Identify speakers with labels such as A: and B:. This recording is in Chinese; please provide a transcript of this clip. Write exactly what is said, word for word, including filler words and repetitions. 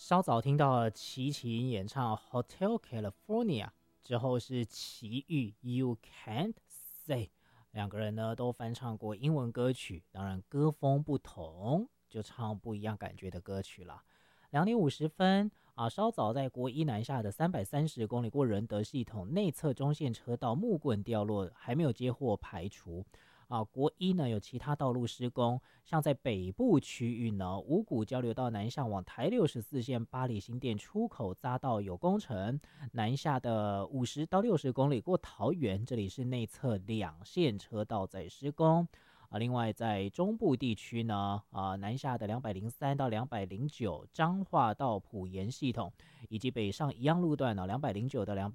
A: 稍早听到了齐秦演唱《Hotel California》之后是齐豫《You Can't Say》，两个人呢都翻唱过英文歌曲，当然歌风不同，就唱不一样感觉的歌曲了。两点五十分啊，稍早在国一南下的三百三十公里过仁德系统内侧中线车道木棍掉落，还没有接获排除。啊，国一呢有其他道路施工，像在北部区域呢，五股交流道南向往台六十四线八里新店出口匝道有工程，南下的五十到六十公里过桃园，这里是内侧两线车道在施工。啊，另外在中部地区呢，啊南下的两百零三到两百零九彰化到埔盐系统，以及北上一样路段呢，两百零九到两百